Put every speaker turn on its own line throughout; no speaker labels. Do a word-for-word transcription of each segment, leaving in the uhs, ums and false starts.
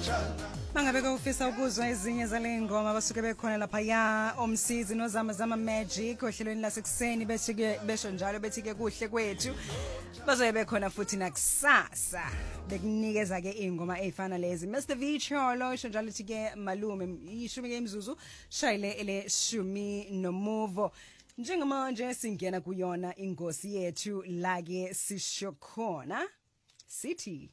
Mangabe ufisa ukuzwa ezinye zale ngoma basuke bekhona lapha ya omsizi nozama zama magic ohlelweni lasekuseni bethi ke besho njalo bethi ke kuhle kwethu bazobe bekhona futhi nakusasa bekunikeza ke ingoma ezifana lezi Mister V Cholo isho njalo lithi ke malume ishumi ke imzuzu shayile ele shumi nomuvo njengamanje singena kuyona ingosi yethu la ke sisho khona City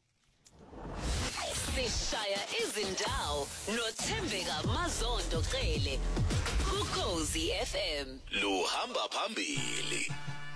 Sishaya izindawo noThembeka Mazondo Cele kuKhosi F M
luhamba phambili.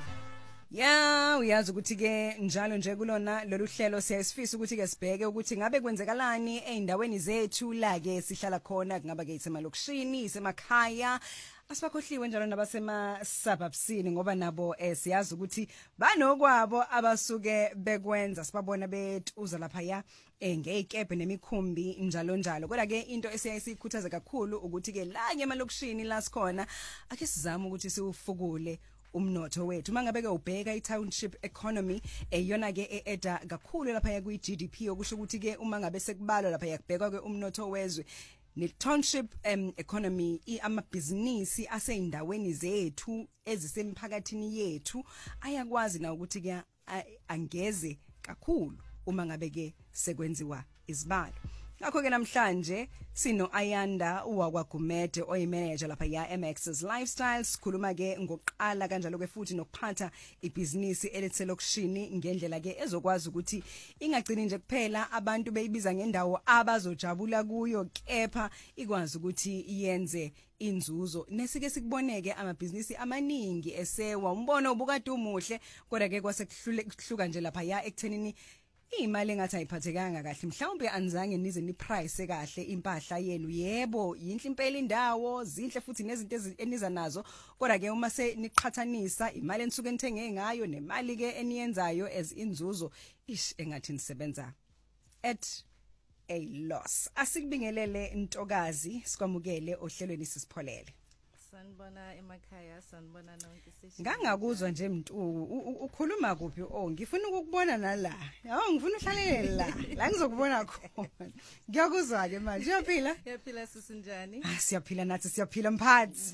Ya uyazi ukuthi ke njalo nje kulona lolu hlelo siyasifisa ukuthi ke sibheke ukuthi ngabe kwenzekalani eindaweni zethu la ke sihlala khona kungaba ke isemalokishini isemakhaya asibakhohliwe njalo nabasema suburbsini ngoba nabo eh siyazi ukuthi banokwabo abasuke bekwenza sibabona betuza lapha ya engekephe nemikhumbi njalo njalo kodwa ke into esiyasikhuthaza kakhulu ukuthi ke la ke emalokishini la sikhona ake sizame ukuthi siufukule umnotho wethu mangabe ke ubheka i-township economy eyona ke eeda kakhulu lapha ya kwi-G D P okusho ukuthi ke uma ngabe sekubalwa lapha yakubhekwa ke umnotho wezwe ne-township um, economy amabhizinisi aseyindaweni zethu ezisemphakathini yethu ayakwazi na ukuthi ke angeze kakhulu uma ngabe ke sekwenziwa izibalo ngakho ke namhlanje sino Ayanda uwakwagumede oyimanager lapha ya M X's Lifestyle sikhuluma ke ngokuqala kanjalo ke futhi nokuphatha ibhizinisi elethelokishini ngendlela ke ezokwazi ukuthi ingagcini nje kuphela abantu beyibiza ngendawo abazojabula kuyo kepha ikwazi ukuthi iyenze inzuzo nesike sikuboneke amabhizinisi amaningi esewa umbono ubukade umuhle kodwa ke kwasekuhluka nje lapha ya ekuthenini imali engathi ayiphathekanga kahle mhlawumbe anizange nize ni price kahle impahla yenu yebo yinhle impela indawo zinhle futhi nezinto eniza nazo kodwa ke uma se niqhathanisa imali enisuke nithenge ngayo nemali ke eniyenzayo as inzuzo ish engathi nisebenza at a loss asikubingelele intokazi sikwamukele ohlelweni sisipholele
sanibona emakhaya sanibona nonke seshe
ngangakuzwa nje mntu ukhuluma kuphi oh ngifuna ukukubona nala yawo ngifuna uhlalele la la ngizokubona khona ngiyakuzwa ke manje uyaphila
uyaphila sisinjani
ah siyaphila nathi siyaphila mphathi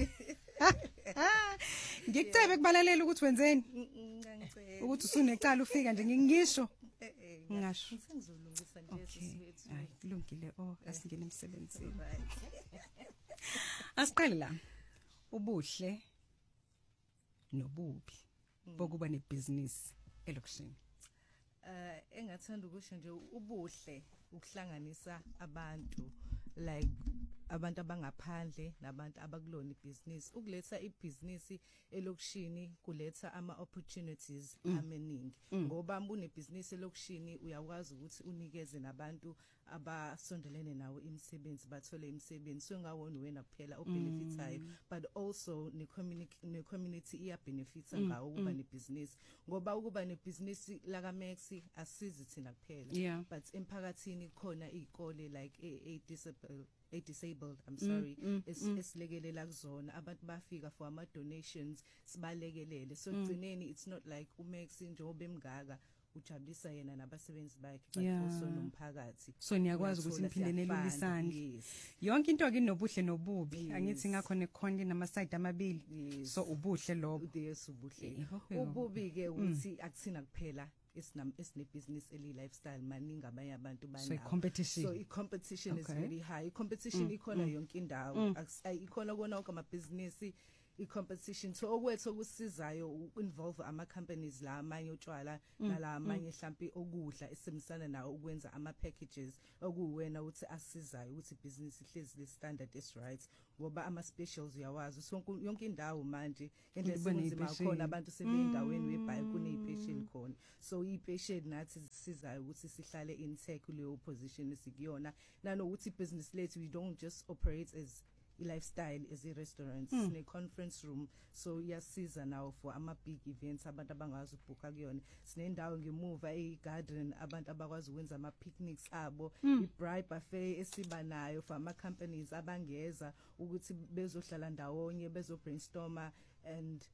ngikucebe kubalalela ukuthi wenzeni
ngicela
ukuthi usunecala ufika nje ngingisho ngasho
ngizolungisa nje siswethu
hayi kulungile oh asingene emsebenzini asiqale la ubuhle nobubi bokuba nebusiness elokishini
eh engathanda ukusho nje ubuhle ukuhlanganisa abantu like abantu abangaphandle nabantu abakulona ibhizinisi ukuletha ibhizinisi elokishini kuletha ama opportunities amaningi ngoba mbune ibhizinisi elokishini uyakwazi ukuthi unikeze nabantu abasondelene nawe imisebenzi bathole imisebenzi so ngawona wena kuphela obenefitayo but also ne community ne community iya benefita ngawo ukuba nebhizinisi ngoba ukuba nebhizinisi la ka Max asizi thina kuphela but emphakathini khona izikole like a disabled a disabled I'm sorry esilekelela kuzona abantu bafika for ama donations sibalekelele so kugcineni it's not like uMax njengoba emngaka ujabulisa yena nabasebenzi bakhe but also nomphakathi
so niyakwazi ukuthi niphindenele isandla yonke into ke inobuhle nobubi angithi ngakho nekhonke nama side amabili so ubuhle lobo
yes ubuhle ububi ke ukuthi akuthina kuphela isinam isine business eli lifestyle maningi abanye abantu banawo
so competition
so i competition is very high competition ikhona yonke indawo ikhona kona konke ama business i competition so okwethu okusizayo involve ama companies la amanye otshwala nala amanye mhlambi okudla esemsana nawo ukwenza ama packages okuwena uthi asizayo ukuthi business ihlezi le standard is right ngoba ama specials uyawazi so yonke indawo manje endlesenzima khona abantu sebeyindaweni webhayi kunezipecial khona so ipecial nathi sisizayo ukuthi sihlale in tech kuleyo position esikuyona nanokuthi business lethu we don't just operate as i-lifestyle as a restaurant mm. sine conference room so iyasiza now for ama big events abantu abangazi ukubhuka kuyona sinendawo ngemuva e-garden abantu abakwazi ukwenza ama picnics abo mm. i-bribe buffet esiba nayo for ama companies abangeza ukuthi bezohlala ndawonye bezo brainstorma and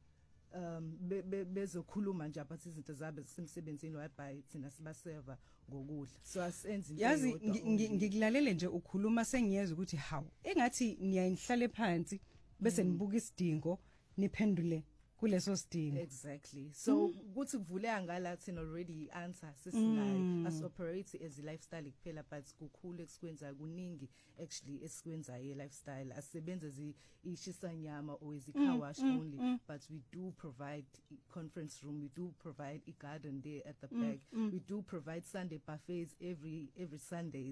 um be- be- bezokhuluma nje abathi izinto zabe zisemsebenzini whereby thina sibaserva ngokudla so asenzi into
yazi
eyodwa
ngi-
only.
ngi- ngikulalele nje ukhuluma sengiyeza ukuthi hawu engathi niyayihlale phansi bese nibuka isidingo niphendule kuleso sidingo.
Exactly. So ukuthi kuvuleka ngala thina already answer sisinayo as operate as a lifestyle kuphela but kukhulu esikwenza kuningi actually esikwenza ye lifestyle asebenza ezi ishisa nyama or ezi car wash only but we do provide i- conference room, we do provide a garden there at the back, we do provide Sunday buffets every every Sundays.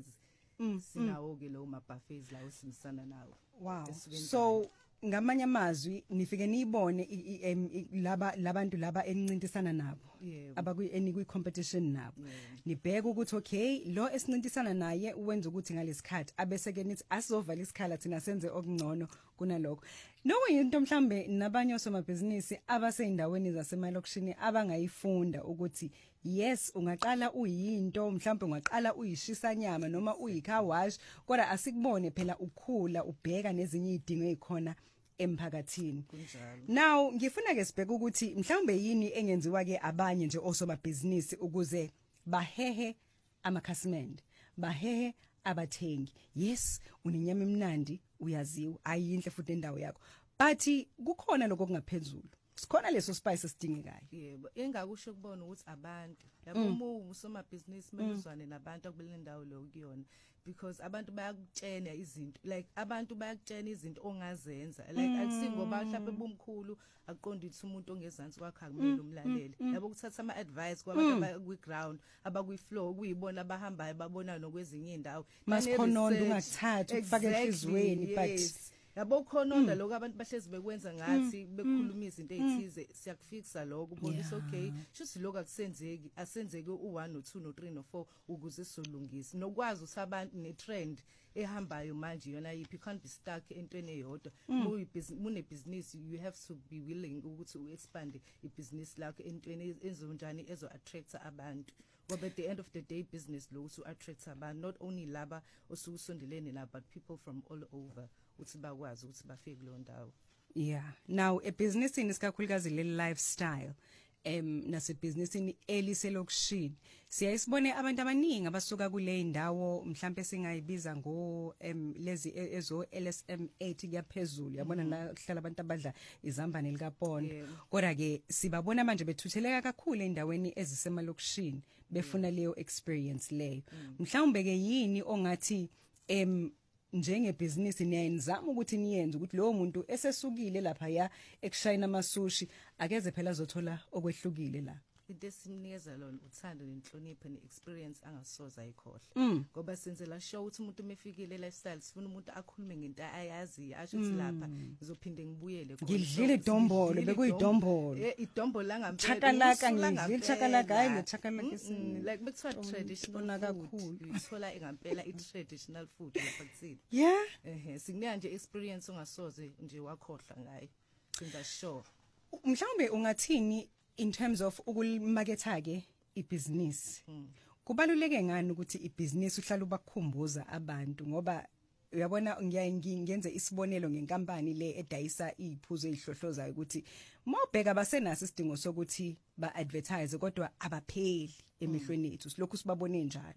Sinawo ke lo ma buffets lawo simisana nawo.
Wow.
Esiwenzayo.
So ngamanye amazwi nifike niyibone i- i- em, i- laba labantu laba enincintisana nabo
Yebo.
abakwi enikwi competition nabo
Yebo.
nibheka ukuthi okay lo esincintisana naye uwenza ukuthi ngalesikhathi abese ke nithi asizovala isikhala thina senze okungcono kunalokho nokuyinto mhlambe nabanye osomabhizinisi abaseyindaweni zasemalokishini abangayifunda ukuthi yes ungaqala uyinto mhlambe ungaqala uyishisa nyama noma uyikha wash kodwa asikubone phela ukhula ubheka nezinye izidingo ezikhona emphakathini.
Kunjalo.
Now ngifuna ke sibheke ukuthi mhlawumbe yini engenziwa ke abanye nje osomabhizinisi ukuze bahehe amakhasimende bahehe abathengi. Yes unenyama emnandi uyaziwa ayinhle futhi endawo yakho but kukhona lokho kungaphezulu sikhona leso spice esidingekayo.
Yebo, engakusho kubona ukuthi abantu yabo uma usomabhizinisi meluzwane nabantu akubele ndawo lo kuyona because abantu bayakutshena izinto like abantu bayakutshena izinto ongazenza like akusingoba mhlawumbe bomkhulu aqonda ukuthi umuntu ongezansi kwakhe akumele umlalele yabo ukuthatha ama advice kwabantu abakwi ground abakwi floor kuyibona abahambayo babona nokwezinye indawo
Masikhononda ungakuthatha ukufake enhlizweni but
yabo khononda lokho abantu bahlezi bekwenza ngathi bekhuluma izinto ezithize siyakufixa lokho ubona is okay shuthi lokho akusenzeki asenzeke u1 no2 no3 no4 ukuze solungisa nokwazi ukuthi abantu netrend ehambayo manje yona yipi you can't be stuck entweni eyodwa mu mune business you have to be willing ukuthi uexpand ibusiness lakho entweni ezonjani ezo attract abantu well at the end of the day business lo to attract abantu not only laba osukusondelene na but people from all over uthi bakwazi ukuthi bafike kulo ndawo.
Yeah. Now a business in isikakhulukazi le lifestyle em nase businessini eliselokishini siyayisibone abantu abaningi abasuka kule indawo mhlambe singayibiza ngo em lezi ezo L S M eight kuyaphezulu yabona la kuhlala abantu abadla izambane likaPondo kodwa ke sibabona manje bethutheleka kakhulu endaweni ezisemalokishini befuna leyo experience leyo mhlawumbe ke yini ongathi em njenge business niyayenzama ukuthi niyenze ukuthi lo muntu esesukile lapha ya ekushayina amasushi akeze phela azothola okwehlukile la.
Into esimnikeza lona uthando nenhlonipho neexperience angasoza ayikhohle ngoba senzela show ukuthi umuntu mefikile lifestyle sifuna umuntu akhulume ngento ayazi asho ukuthi lapha ngizophinde ngibuyele khona
Ngidlile idombolo bekuyidombolo
eh idombolo langampela
chakalaka ngidlile chakalaka hayi ngechakalaka
Mm, like bekuthiwa traditional
ona
food
kakhulu.
uthola engampela i-traditional food lapha kuthina
yeah
ehe sikunika nje experience ongasoze nje wakhohlwa ngayo singa sure
mhlawumbe ungathini in terms of ukulimaketha ke ibusiness kubaluleke ngani ukuthi ibusiness uhlala ubakhumbuza abantu ngoba uyabona ngiyaye ngenze isibonelo ngenkampani le edayisa iziphuzo ezihlohlozayo ukuthi mawubheka basenasi isidingo sokuthi ba advertise kodwa abapheli emehlweni ethu silokhu sibabone njalo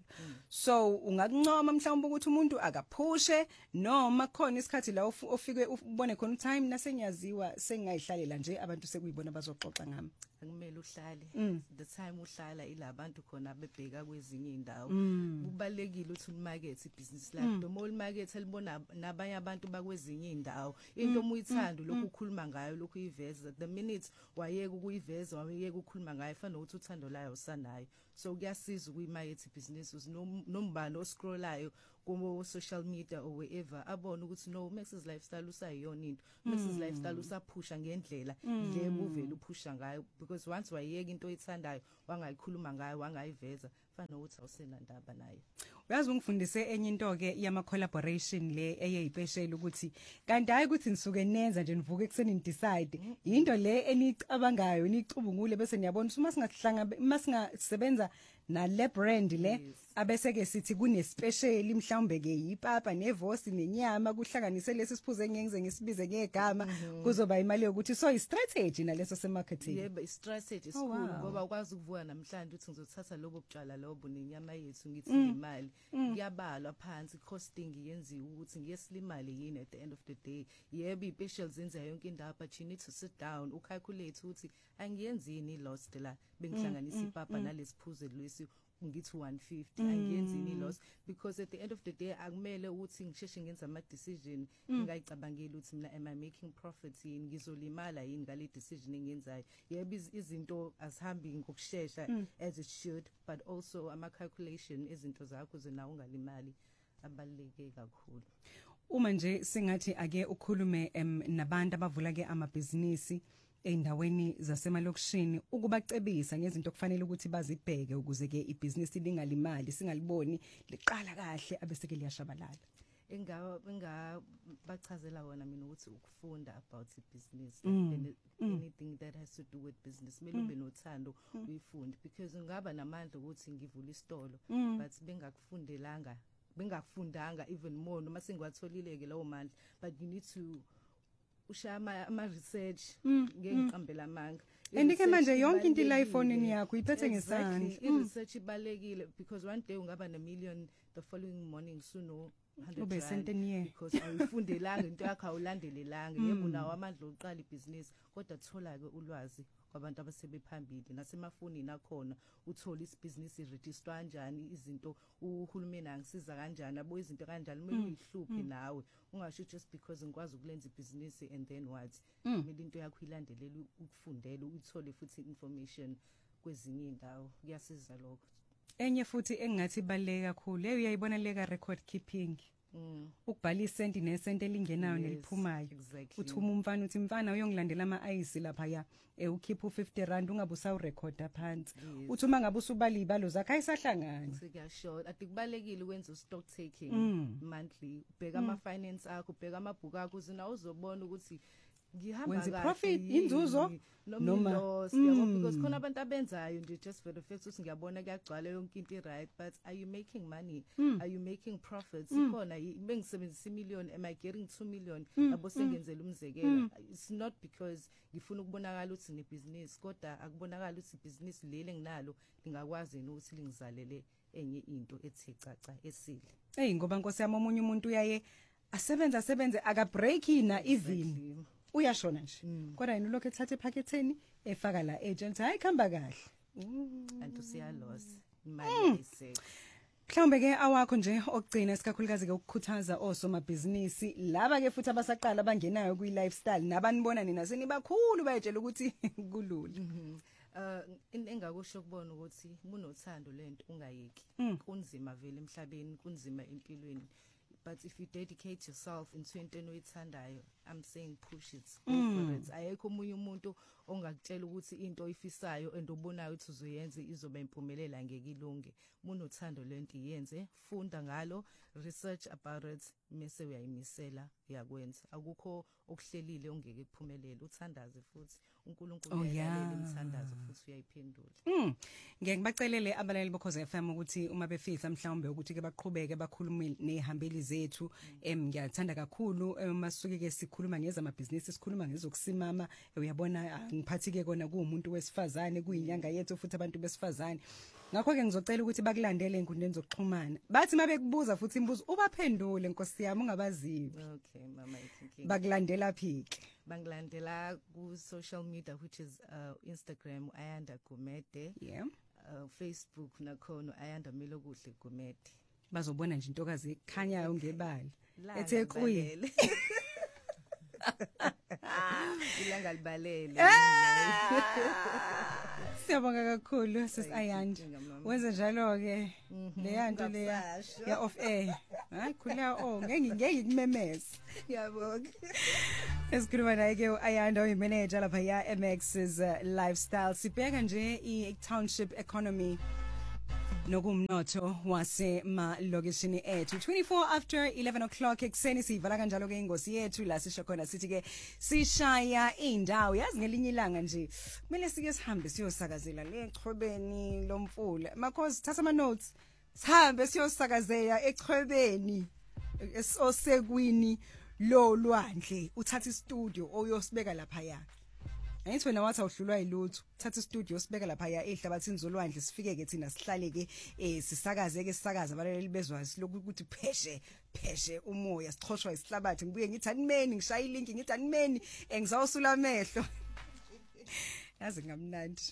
so ungakuncoma mhlawumbe ukuthi umuntu akaphushe noma khona isikhathi la ofike ubone khona time nasenyaziwa sengayihlalela nje abantu sekuyibona bazoxoxa ngami
akumele uhlale the time uhlala ilabantu khona bebheka kwezinye indawo kubalekile ukuthi umarket ibusiness lakho noma umarket elibona nabanye abantu bakwezinye indawo into omuyithanda lokhu ukhuluma ngayo lokhu iveza the minute wayeka ukuyiveza wayeka ukukhuluma ngayo fana ukuthi uthando layo usanayo so kuyasiza ukuyimarket business nombani oscrollayo kuma social media or wherever abone ukuthi no Max's lifestyle usayiyona into Max's lifestyle usaphusha ngendlela le kuvela uphusha ngayo because once wayeka into oyithandayo wangayikhuluma ngayo wangayiveza fana ukuthi awusenandaba nayo.
Uyazi ungifundise enye into ke yama collaboration le eyeyipeshela ukuthi kanti hayi ukuthi nisuke nenza nje nivuke ekseni decide into le enicabangayo nicubungule bese niyabona uma singahlanga uma singasebenza na le brand le abese ke sithi kune special mhlawumbe ke yipapa nevosi nenyama kuhlanganise lesi siphuzo engiyenze ngisibize ngegama kuzoba imali yokuthi so i strategy naleso se marketing.
Yebo, i strategy is cool ngoba ukwazi ukuvuka namhlanje uthi ngizothatha lobo butshwala lobo nenyama yethu ngithi imali kuyabalwa phansi costing yenziwe ukuthi ngeyesimali yini at the end of the day. Yebo, i specials zenza yonke indawo but you need to sit down ucalculate ukuthi angiyenzini loss la bengihlanganisa ipapa nalesiphuzo lesi ngithi one fifty angiyenzini loss because at the end of the day akumele ukuthi ngisheshe ngenza ama decision ngingayicabangeli ukuthi mina am I making profit yini ngizolimala yini ngale decision engiyenzayo. Yebo, izinto asihambi ngokusheshsha as it should but also ama calculation izinto zakho zina ungalimali abaleke kakhulu.
Uma nje singathi ake ukhulume nabantu abavula ke amabhizinisi eindaweni zasemalokishini ukubacebisa ngezinto okufanele ukuthi bazibheke ukuze ke ibhizinisi lingalimali singaliboni liqala kahle abeseke liyashabalala.
Enga enga bachazela wona mina ukuthi ukufunda about ibusiness mm. anything that has to do with business mele ube nothando uyifunde because ungaba namandla ukuthi ngivula isitolo mm. but bengakufundelanga bengakufundanga even more noma singwatholile ke lawo mandla but you need to ushama ama research ngeqambela amanga
andike manje yonke into la iphone yakho iphethe ngesandla
i research ibalekile because one day ungaba ne million the following morning suno
ube senteniye
because awufundelanga into yakho awulandelelanga yebo nawo amandla oqala ibusiness kodwa thola ke ulwazi kwabantu abasebephambili nasemafonini nakhona uthola isibusiness register kanjani izinto uhulumeni angisiza kanjani abo izinto kanjani kumele uyihluphe nawe ungasho just because ngikwazi ukulenza ibusiness and then what kumele into yakho ilandelela ukufundela uthole futhi information kwezinye indawo kuyasiza lokho.
Enye futhi engathi baleka kakhulu leyo uyayibona leka record keeping Mm. ukubhala isenti nesenti elingenayo yes, neliphumayo
exactly.
uthuma umfana uthi mfana uyongilandela ama ice lapha ya ukhipha fifty rand ungabusa urecorda phansi yes. uthuma ngabe usubala ibalo zakhe ayisahlangana
sikuyasho atikubalekile ukwenza stock taking mm. monthly ubheka mm. ama finance akho ubheka amabhuku akho uzina uzobona ukuthi ngihamba
kahle profit inzuzo
noma loss yabo because khona abantu abenzayo nje just for the fact ukuthi ngiyabona kuyagcwala yonke into right but are you making money mm. are you making profits mm. khona bengisebenzisa million am I getting two million yabo sengenzela umzekelo it's not because ngifuna ukubonakala ukuthi ne business kodwa akubonakala ukuthi business lele nginalo lingakwazi ukuthi lingizalele enye into ethe caca esile
hey ngoba nkosi yami omunye umuntu uyaye asebenza asebenze aka break ina even uyashona nje mm. kodwa yena lokho ethathe ephaketheni efaka la agent hayi khamba kahle
antu siya loss imali ise
mhlawumbe ke awakho nje okugcina sikakhulukazi ke ukukhuthaza osomabhizinisi laba ke futhi abasaqala abangenayo kwi lifestyle nabanibona nina senibakhulu bayetshela ukuthi kulula
uh engakusho kubona ukuthi munothando lento ungayeki kunzima vele emhlabeni kunzima empilweni but if you dedicate yourself into into oyithandayo I'm saying push it go mm. for it ayekho umunye umuntu ongakutshela ukuthi into oyifisayo endobonayo ukuthi uzoyenza izoba impumelela ngekilunge munothando lento iyenze funda ngalo research about it mase uyayimisela uyakwenza akukho okuhlelile ongeke kuphumelele uthandaze futhi uNkulunkulu uyalela imthandazo futhi uyayiphendula
mm ngeke ngibacelele abalali bokhoze F M ukuthi uma befisa mhlawumbe ukuthi ke baqhubeke bakhulume nehambeli zethu em ngiyathanda kakhulu masuke ke sikhuluma ngeza amabhizinisi sikhuluma ngezokusimama uyabona ngiphathike kona kuumuntu wesifazane kuyinyanga yethu futhi abantu besifazane ngakho ke ngizocela ukuthi bakulandele enkundleni zokuxhumana bathi mabekubuza futhi imbuzo ubaphendule nkosi yami ungabazivi
okay mama I think
bakulandela phike
bangilandela ku social media which is uh, Instagram Ayanda Gumede
yeah
uh, Facebook nakhona Ayanda Milokuhle Gumede
bazobona nje intokazi ekhanyayo ngebali ethe kuyi
ilanga libalele
siyabonga kakhulu sis Ayanda wenze njalo ke leyanto leya ya off air hayi khula oh ngeke ngeke ngikumemeza
yabonga
esikhuluma naye ke uAyanda uyimanager lapha ya M X's uh, lifestyle sibheka nje i township economy nokumnotho wase malokishini ethu twenty-four after eleven o'clock ekseni sivala kanjalo ke ingosi yethu la sisho khona sithi ke sishaya indawo yazi ngelinye ilanga nje kumele sike sihambe siyosakazela le chobeni lomfula makhosi thatha ama notes Sihambe siyosakazela echwebeni osekwini lo lwandle uthatha istudio oyosibeka lapha ya. Angithi wena wathi awuhlulwa yilutho uthatha istudio sibeka lapha ya ehlabathini zolwandle sifike ke thina sihlale ke eh sisakaze ke sisakaza abaleli bezwazi lokhu ukuthi pheshe pheshe umoya sichoshwa isihlabathi ngibuye ngithi animeni ngishaya ilinki ngithi animeni engizawusula amehlo yazi ngamnandi.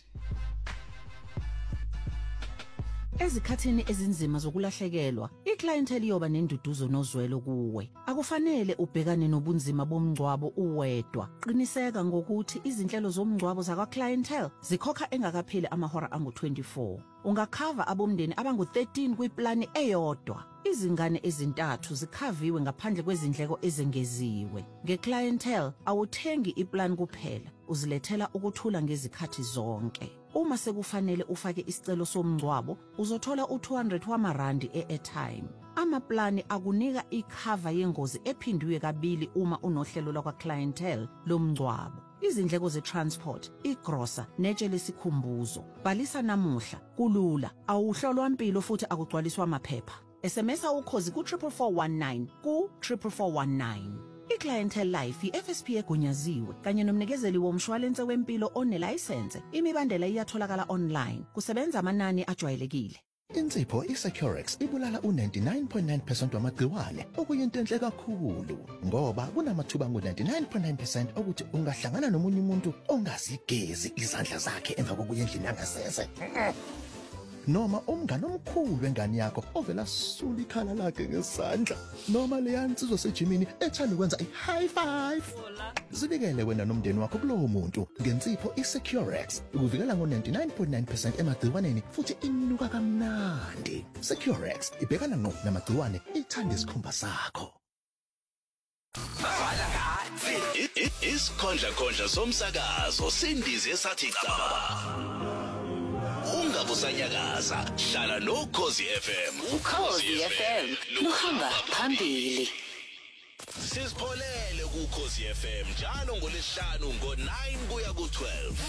Ezikhathini ezinzima zokulahlekelwa, iclientele iyoba nenduduzo nozwelo kuwe. Akufanele ubhekane nobunzima bomngcwabo uwedwa. Qiniseka ngokuthi izinhlelo zomngcwabo zakwa clientele zikhokha engakapheli amahora angu twenty-four. Ungakhava abomndeni abangu thirteen kwiplani eyodwa. Izingane ezintathu zikhaviwe ngaphandle kwezindleko ezengeziwe. Ngeclientele awuthengi iplan kuphela, uzilethela ukuthula ngezikhathi zonke. Uma sekufanele ufake isicelo somngcwabo, uzothola u two hundred wamarandi e-airtime. Amaplani akunika ikhava yengozi ephindwe kabili uma unohlelo lakwa clientele lomngcwabo. Izindleko ze-transport, igrosa, netshe lesikhumbuzo. Bhalisa namuhla, kulula, awuhlolwa impilo futhi akugcwaliswa amaphepha. S M S ukhozi ku four four one nine ku four four one nine. I-Clientele Life i-F S P egunyaziwe kanye nomnikezeli womshwalense wempilo onelicense. Imibandela iyatholakala online. Kusebenza amanani ajwayelekile.
Insipho iSecurex ibulala u ninety-nine point nine percent wamagciwane okuyinto enhle kakhulu ngoba kunamathuba angu ninety-nine point nine percent ukuthi ungahlangana nomunye umuntu ongazigezi izandla zakhe emva kokuya endlini yangasese. Noma umngane omkhulu wengane yakho ovela sula ikhala lakhe ngesandla noma leya nsizwa sejimini ethanda ukwenza i-high five. Zibikele wena nomndeni wakho kulowo muntu ngensipho iSecurex ukuvikela ngo ninety-nine point nine percent emagciwaneni futhi inuka kamnandi. Securex ibhekana ngqo namagciwane ithanda isikhumba sakho. Isikhondla khondla somsakazo sindize sathi cha. Ungabusanyakaza hlala no Ukhozi F M.
Ukhozi F M luhamba phambili.
Sisipholele ku Ukhozi F M njalo ngolesihlanu ngo nine kuya ku twelve.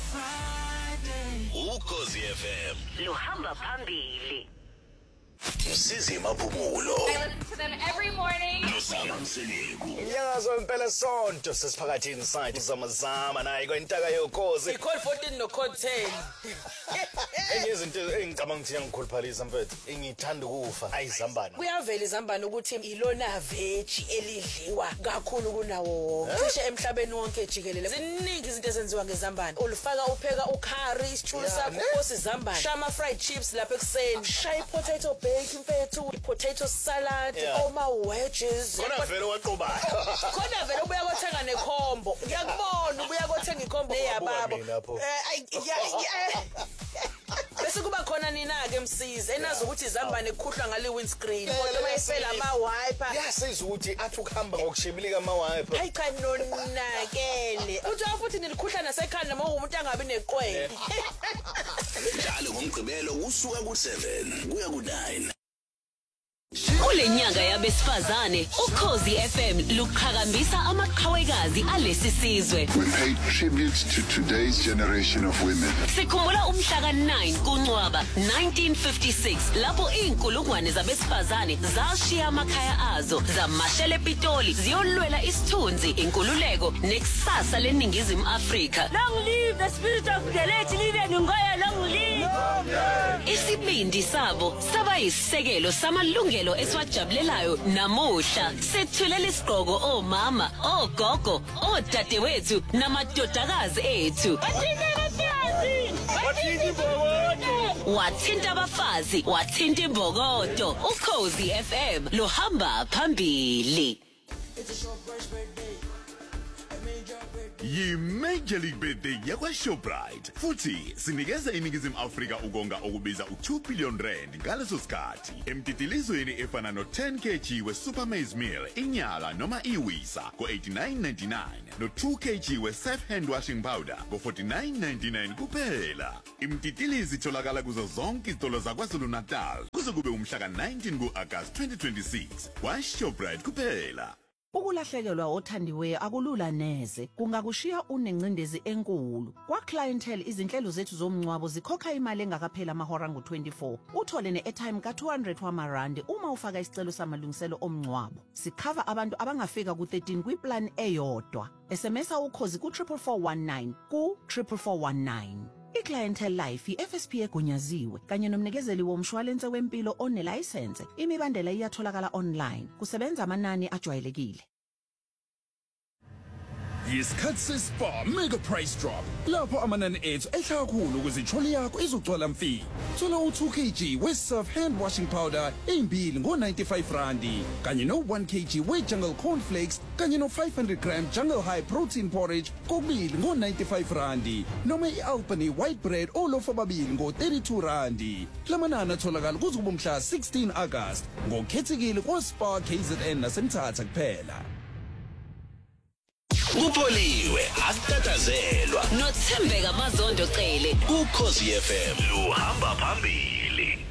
Ukhozi F M
Luhamba phambili.
Msizi Maphumulo.
I listen to them every morning.
Nosama Mseleku.
Nyazo impela sonto sesiphakathini side zamazama nayi kwentaka yokhozi.
Icode fourteen no code ten.
Enye izinto engicabanga ukuthi yangikhuluphalisa mfethu engithanda ukufa ayizambane.
Kuyavela izambane ukuthi ilona veggie elidliwa kakhulu kunawo cishe emhlabeni wonke jikelele. Ziningi izinto ezenziwa ngezambane. Ulufaka upheka ukhari, isitshulu sakho ukosi izambane. Shama fried chips lapha ekseni. Shy potato bake mfethu, potato salad, oma wedges.
Khona vele waqobayo.
Khona vele ubuya kothenga nekhombo. Ngiyakubona ubuya kothenga ikhombo eyababo. Eh ya bese kuba khona nina ke msize enazi ukuthi izambane ekhuhlwa ngale windscreen kodwa mayifela ama wiper
yasiza ukuthi athi ukuhamba ngokushibilika ama wiper.
Hayi cha nonakele uthi futhi nilikhuhla nasekhanda uma umuntu angabi neqwele.
Njalo ngomgqibelo usuka ku seven kuya ku nine.
Kule nyanga yabesifazane Ukhozi F M luqhakambisa amaqhawekazi alesi sizwe.
We pay tribute to today's generation of women.
Sikhumbula umhla ka nine kuNcwaba nineteen fifty-six lapho inkulungwane zabesifazane zashiya amakhaya azo zamashela ePitoli ziyolwela isithunzi inkululeko nekusasa leningizimu Afrika.
Long live the spirit of the late living Ngoya, long live.
Isibindi sabo saba isisekelo samalungelo esiwajabulelayo namuhla sethulela isigqoko omama, ogogo, odadewethu namadodakazi ethu. Wathinta abafazi, wathinta imbokodo. Ukhozi F M luhamba phambili.
Yi Major League Birthday yakwa Shoprite. Futhi sinikeza iningizimu Afrika ukonga okubiza u two billion rand ngaleso sikhathi. Emtitilizweni efana no ten kilograms we Super Maize Meal, inyala noma iwisa ko eighty-nine ninety-nine no two kilograms we Safe Hand Washing Powder ko forty-nine ninety-nine kuphela. Imtitilizi itholakala kuzo zonke izitolo zaKwaZulu Natal. Kuze kube umhla ka nineteen ku August twenty twenty-six. Wa Shoprite kuphela.
Ukulahlekelwa othandiweyo akulula neze, kungakushiya unencindezi enkulu. Kwa clientele izinhlelo zethu zomncwabo zikhokha imali engakapheli amahora angu twenty-four. Uthole ne-airtime ka two hundred wamarandi uma ufaka isicelo samalungiselo omncwabo. Sikhava abantu abangafika ku thirteen kwiplan eyodwa. S M S ukhozi ku four four one nine ku four four one nine. I-Clientele Life i-F S P egunyaziwe kanye nomnikezeli womshwalense wempilo onelicense. Imibandela iyatholakala online. Kusebenza amanani ajwayelekile.
Yisikhathi seSpa Mega Price Drop. Lapho amanani ethu ehla kakhulu ukuze itholi yakho izogcwala mfi. Thola u two kilograms we-Surf hand washing powder ezimbili ngo ninety-five randi kanye no one kilogram we-Jungle cornflakes kanye no five hundred gram Jungle High protein porridge kokubili ngo ninety-five randi noma i-Albany white bread olofa babili ngo thirty-two randi. Lamanani atholakala kuze kube mhla sixteen August ngokukhethekile kwa-Spa K Z N naseMthatha kuphela.
Upoliwe asitatazelwa
nothembeka mazondo cele
ukhozi F M luhamba phambili.